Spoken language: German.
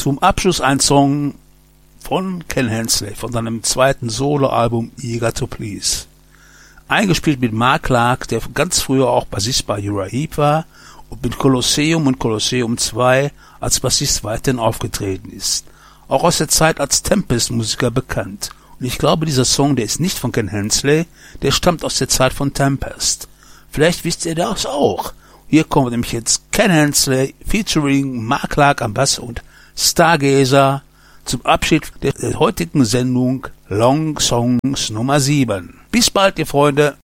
Zum Abschluss ein Song von Ken Hensley von seinem zweiten Soloalbum Eager to Please. Eingespielt mit Mark Clark, der ganz früher auch Bassist bei Uriah Heep war und mit Colosseum und Colosseum 2 als Bassist weiterhin aufgetreten ist. Auch aus der Zeit als Tempest-Musiker bekannt. Und ich glaube, dieser Song, der ist nicht von Ken Hensley, der stammt aus der Zeit von Tempest. Vielleicht wisst ihr das auch. Hier kommt nämlich jetzt Ken Hensley featuring Mark Clark am Bass und Stargazer zum Abschied der heutigen Sendung Long Songs Nummer 7. Bis bald, ihr Freunde.